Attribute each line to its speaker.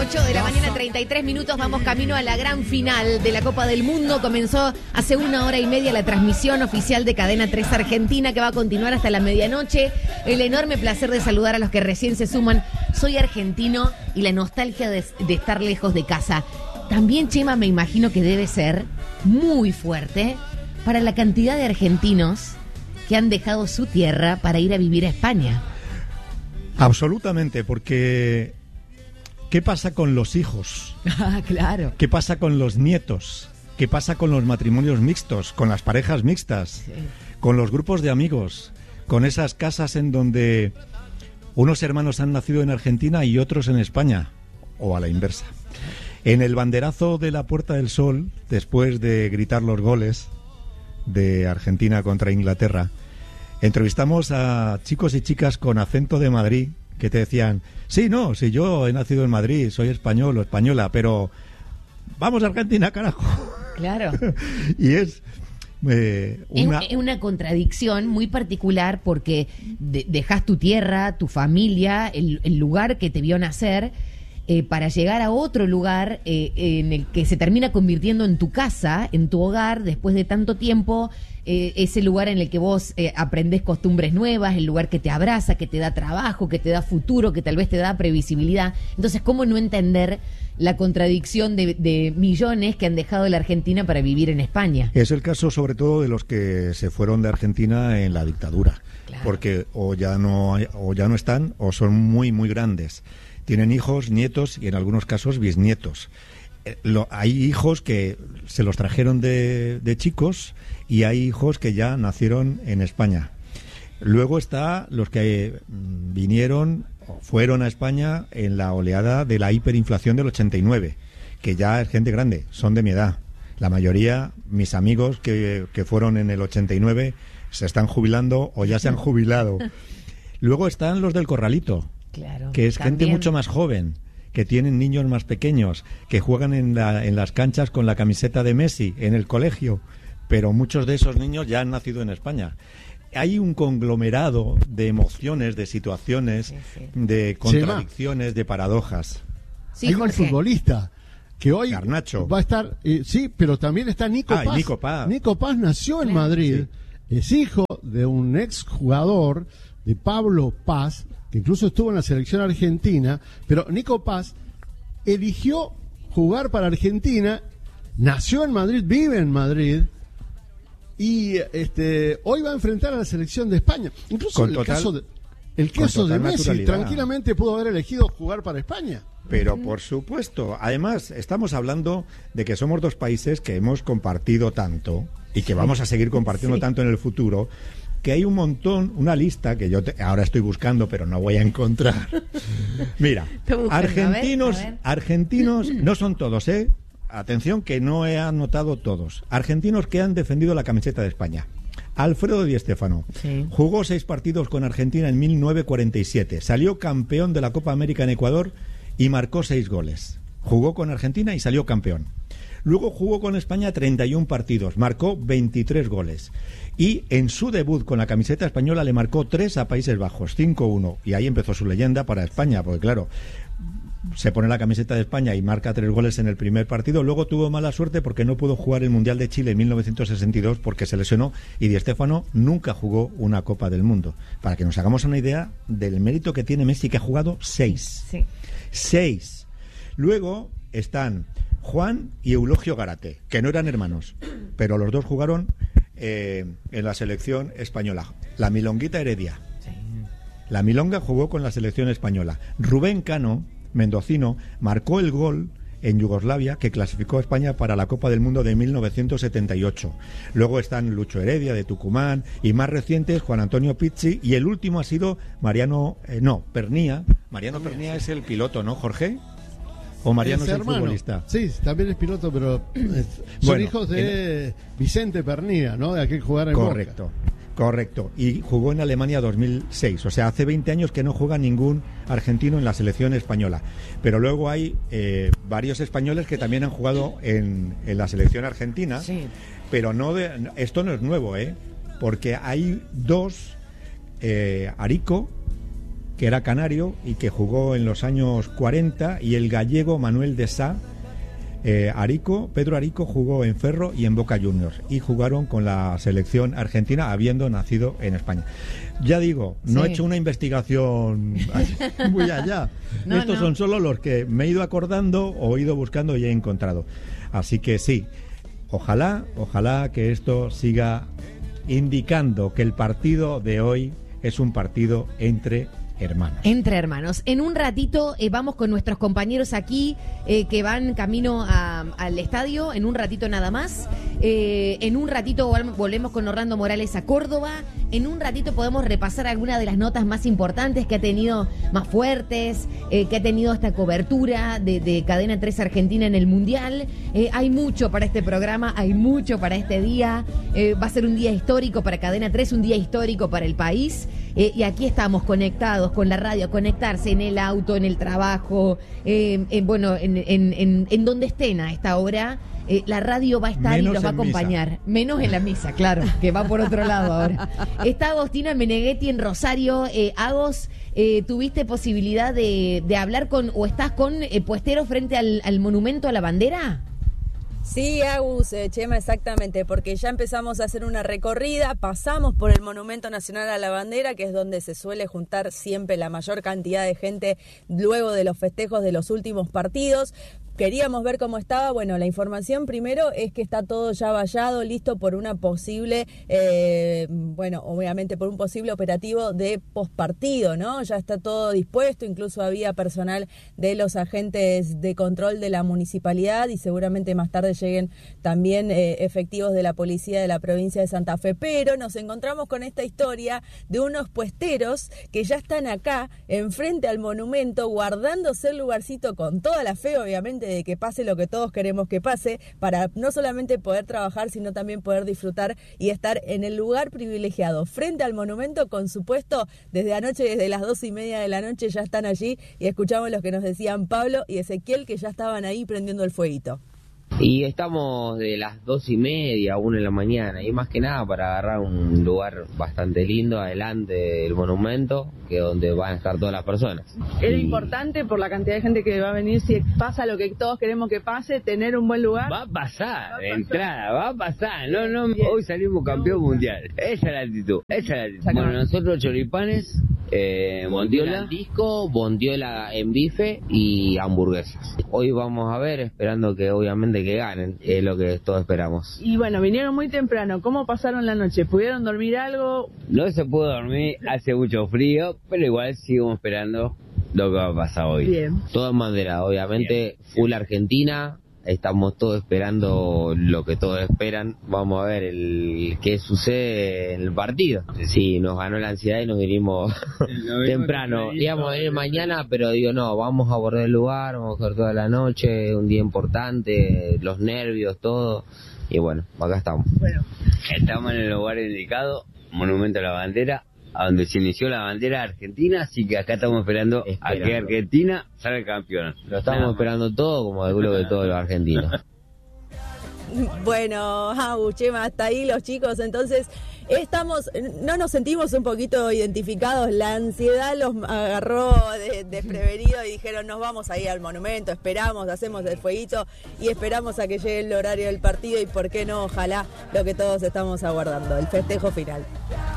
Speaker 1: 8 de la mañana, 33 minutos, vamos camino a la gran final de la Copa del Mundo. Comenzó hace 1 hora y media la transmisión oficial de Cadena 3 Argentina, que va a continuar hasta la medianoche. El enorme placer de saludar a los que recién se suman. Soy argentino y la nostalgia de estar lejos de casa. También, Chema, me imagino que debe ser muy fuerte para la cantidad de argentinos que han dejado su tierra para ir a vivir a España.
Speaker 2: Absolutamente, porque ¿qué pasa con los hijos?
Speaker 1: Ah, claro.
Speaker 2: ¿Qué pasa con los nietos? ¿Qué pasa con los matrimonios mixtos, con las parejas mixtas,
Speaker 1: Sí.
Speaker 2: con los grupos de amigos, con esas casas en donde unos hermanos han nacido en Argentina y otros en España, o a la inversa? En el banderazo de la Puerta del Sol, después de gritar los goles de Argentina contra Inglaterra, entrevistamos a chicos y chicas con acento de Madrid que te decían, sí, yo he nacido en Madrid, soy español o española, pero vamos a Argentina, carajo.
Speaker 1: Claro.
Speaker 2: Y es
Speaker 1: una contradicción muy particular porque dejas tu tierra, tu familia, el lugar que te vio nacer, para llegar a otro lugar en el que se termina convirtiendo en tu casa, en tu hogar, después de tanto tiempo, ese lugar en el que vos aprendés costumbres nuevas, el lugar que te abraza, que te da trabajo, que te da futuro, que tal vez te da previsibilidad. Entonces, ¿cómo no entender la contradicción de millones que han dejado la Argentina para vivir en España?
Speaker 2: Es el caso sobre todo de los que se fueron de Argentina en la dictadura,
Speaker 1: Claro.
Speaker 2: porque o ya no están o son muy, muy grandes. Tienen hijos, nietos y en algunos casos bisnietos. Hay hijos que se los trajeron de chicos y hay hijos que ya nacieron en España. Luego está los que vinieron o fueron a España en la oleada de la hiperinflación del 89, que ya es gente grande, son de mi edad. La mayoría, mis amigos que fueron en el 89, se están jubilando o ya se han jubilado. Luego están los del Corralito.
Speaker 1: Claro,
Speaker 2: Que es
Speaker 1: también.
Speaker 2: gente mucho más joven, que tienen niños más pequeños, que juegan en las canchas con la camiseta de Messi en el colegio, pero muchos de esos niños ya han nacido en España. Hay un conglomerado de emociones, de situaciones,
Speaker 1: Sí, sí.
Speaker 2: de contradicciones, de paradojas.
Speaker 1: Sí,
Speaker 3: Hay un
Speaker 1: Jorge.
Speaker 3: futbolista que hoy
Speaker 2: Garnacho.
Speaker 3: va a estar, sí, pero también está Nico
Speaker 2: Ah, y
Speaker 3: Paz.
Speaker 2: Nico Paz.
Speaker 3: Nico Paz nació en
Speaker 1: Claro.
Speaker 3: Madrid, es hijo de un exjugador, de Pablo Paz, que incluso estuvo en la selección argentina, pero Nico Paz eligió jugar para Argentina, nació en Madrid, vive en Madrid, y hoy va a enfrentar a la selección de España. Incluso
Speaker 2: Con
Speaker 3: el
Speaker 2: total-
Speaker 3: caso de
Speaker 2: con total
Speaker 3: Messi
Speaker 2: naturalidad.
Speaker 3: tranquilamente pudo haber elegido jugar para España.
Speaker 2: Pero por supuesto, además estamos hablando de que somos dos países que hemos compartido tanto y que vamos a seguir compartiendo
Speaker 1: Sí.
Speaker 2: tanto en el futuro, que hay un montón, una lista que ahora estoy buscando pero no voy a encontrar. Mira,
Speaker 1: Estoy buscando,
Speaker 2: argentinos,
Speaker 1: a ver.
Speaker 2: argentinos no son todos, atención que no he anotado todos. Argentinos que han defendido la camiseta de España. Alfredo Di Stéfano
Speaker 1: Sí.
Speaker 2: jugó 6 partidos con Argentina en 1947, salió campeón de la Copa América en Ecuador y marcó 6 goles. Jugó con Argentina y salió campeón. Luego jugó con España 31 partidos, marcó 23 goles. Y en su debut con la camiseta española le marcó 3 a Países Bajos, 5-1. Y ahí empezó su leyenda para España, porque claro, se pone la camiseta de España y marca 3 goles en el primer partido. Luego tuvo mala suerte porque no pudo jugar el Mundial de Chile en 1962 porque se lesionó y Di Stéfano nunca jugó una Copa del Mundo. Para que nos hagamos una idea del mérito que tiene Messi, que ha jugado 6.
Speaker 1: Sí.
Speaker 2: 6. Luego están Juan y Eulogio Garate, que no eran hermanos, pero los dos jugaron en la selección española. La Milonguita Heredia. La Milonga jugó con la selección española. Rubén Cano, mendocino, marcó el gol en Yugoslavia que clasificó a España para la Copa del Mundo de 1978. Luego están Lucho Heredia de Tucumán y más recientes Juan Antonio Pizzi y el último ha sido Pernía. Mariano Pernía es el piloto, ¿no, Jorge? ¿O Mariano es el
Speaker 3: hermano.
Speaker 2: futbolista?
Speaker 3: Sí, también es piloto, pero son
Speaker 2: Bueno,
Speaker 3: hijos de Vicente Pernía, ¿no? De aquel jugar en
Speaker 2: Correcto. Correcto, y jugó en Alemania 2006, o sea, hace 20 años que no juega ningún argentino en la selección española. Pero luego hay varios españoles que también han jugado en la selección argentina,
Speaker 1: Sí.
Speaker 2: pero esto no es nuevo, porque hay dos, Arico que era canario y que jugó en los años 40, y el gallego Manuel de Sá. Pedro Arico jugó en Ferro y en Boca Juniors, y jugaron con la selección argentina habiendo nacido en España. Ya digo, no he hecho una investigación muy allá. Estos son solo los que me he ido acordando o he ido buscando y he encontrado. Así que sí, ojalá que esto siga indicando que el partido de hoy es un partido entre hermanos.
Speaker 1: Entre hermanos. En un ratito vamos con nuestros compañeros aquí que van camino al estadio, en un ratito nada más. En un ratito volvemos con Orlando Morales a Córdoba. En un ratito podemos repasar algunas de las notas más importantes que ha tenido, más fuertes, que ha tenido esta cobertura de Cadena 3 Argentina en el Mundial. Hay mucho para este programa, hay mucho para este día. Va a ser un día histórico para Cadena 3, un día histórico para el país. Y aquí estamos conectados con la radio, conectarse en el auto, en el trabajo, en donde estén a esta hora. La radio va a estar menos y los va a acompañar. Misa. Menos en la misa, claro, que va por otro lado ahora. Está Agostina Meneghetti en Rosario. Agos, ¿tuviste posibilidad de hablar con, o estás con puesteros frente al monumento a la bandera?
Speaker 4: Sí, Agus, Chema, exactamente, porque ya empezamos a hacer una recorrida, pasamos por el Monumento Nacional a la Bandera, que es donde se suele juntar siempre la mayor cantidad de gente luego de los festejos de los últimos partidos. Queríamos ver cómo estaba. Bueno, la información primero es que está todo ya vallado, listo por una posible, obviamente por un posible operativo de pospartido, ¿no? Ya está todo dispuesto, incluso había personal de los agentes de control de la municipalidad y seguramente más tarde lleguen también efectivos de la policía de la provincia de Santa Fe. Pero nos encontramos con esta historia de unos puesteros que ya están acá, enfrente al monumento, guardándose el lugarcito con toda la fe, obviamente, de que pase lo que todos queremos que pase, para no solamente poder trabajar, sino también poder disfrutar y estar en el lugar privilegiado, frente al monumento, con su puesto desde anoche, desde las 2:30 de la noche ya están allí, y escuchamos lo que nos decían Pablo y Ezequiel, que ya estaban ahí prendiendo el fueguito.
Speaker 5: Y estamos de las 2:30, 1 de la mañana, y más que nada para agarrar un lugar bastante lindo adelante del monumento, que es donde van a estar todas las personas.
Speaker 6: Era importante por la cantidad de gente que va a venir, si pasa lo que todos queremos que pase, tener un buen lugar.
Speaker 5: Va a pasar, de entrada, va a pasar. No, hoy salimos campeón mundial. Esa es la actitud, Bueno, nosotros choripanes, bondiola en disco, bondiola en bife y hamburguesas. Hoy vamos a ver, esperando que obviamente que ganen, es lo que todos esperamos.
Speaker 6: Y bueno, vinieron muy temprano, ¿cómo pasaron la noche? ¿Pudieron dormir algo?
Speaker 5: No se pudo dormir, hace mucho frío, pero igual seguimos esperando lo que va a pasar hoy.
Speaker 6: Bien.
Speaker 5: Todo en bandera, obviamente, full Argentina. Estamos todos esperando lo que todos esperan. Vamos a ver qué sucede en el partido. Sí, nos ganó la ansiedad y nos vinimos temprano. Íbamos a venir mañana, pero digo, no, vamos a abordar el lugar, vamos a estar toda la noche, un día importante, los nervios, todo. Y bueno, acá estamos.
Speaker 6: Bueno,
Speaker 5: estamos en el lugar indicado, Monumento a la Bandera, a donde se inició la bandera argentina, así que acá estamos esperando a que Argentina salga campeona. Lo estamos esperando todo, como el grupo de todos los argentinos.
Speaker 4: Bueno, Chema, hasta ahí los chicos, entonces no nos sentimos un poquito identificados, la ansiedad los agarró desprevenidos y dijeron, nos vamos a ir al monumento, esperamos, hacemos el fueguito y esperamos a que llegue el horario del partido y por qué no, ojalá, lo que todos estamos aguardando, el festejo final.